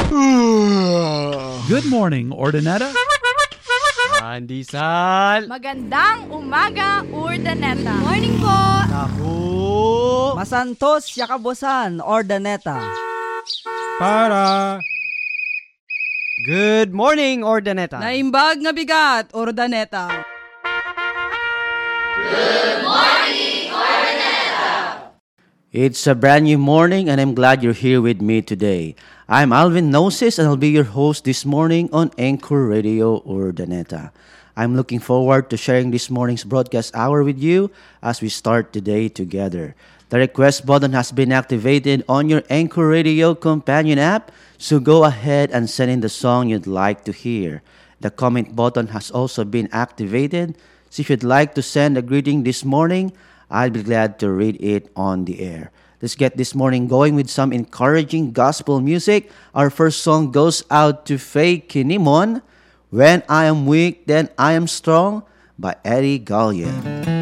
Good morning, Ordinata. Pandesal. Magandang umaga, Urdaneta. Morning po! Naku. Masantos Yakabosan, Ordaneta. Para. Good morning, Ordaneta. Naimbag nga bigat, Ordaneta. It's a brand new morning and I'm glad you're here with me today. I'm Alvin Gnosis and I'll be your host this morning on Anchor Radio Urdaneta. I'm looking forward to sharing this morning's broadcast hour with you as we start today together. The request button has been activated on your Anchor Radio companion app, so go ahead and send in the song you'd like to hear. The comment button has also been activated, so if you'd like to send a greeting this morning, I'll be glad to read it on the air. Let's get this morning going with some encouraging gospel music. Our first song goes out to Faye Kinimon, When I Am Weak, Then I Am Strong by Eddie Gallion.